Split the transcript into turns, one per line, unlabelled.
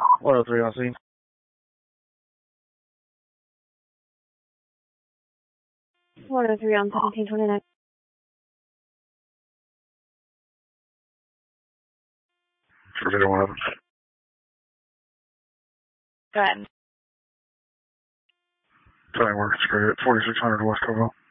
103 on scene.
One oh three on 1729.
Forget what happened.
Go ahead.
Time works great. 4600 West Covell.